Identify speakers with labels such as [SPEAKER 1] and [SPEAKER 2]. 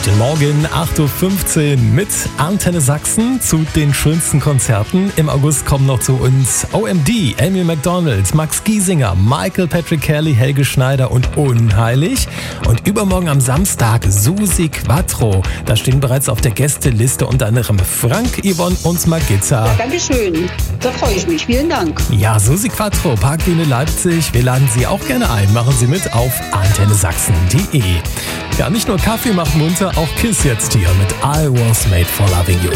[SPEAKER 1] Guten Morgen, 8.15 Uhr mit Antenne Sachsen zu den schönsten Konzerten. Im August kommen noch zu uns OMD, Amy Macdonald, Max Giesinger, Michael Patrick Kelly, Helge Schneider und Unheilig. Und übermorgen am Samstag Susi Quattro. Da stehen bereits auf der Gästeliste unter anderem Frank, Yvonne und Margitta.
[SPEAKER 2] Ja, Dankeschön, da freue ich mich. Vielen Dank.
[SPEAKER 1] Ja, Susi Quattro, Parkbühne Leipzig. Wir laden Sie auch gerne ein. Machen Sie mit auf antennesachsen.de. Ja, nicht nur Kaffee macht munter, auch Kiss jetzt hier mit I Was Made for Loving You.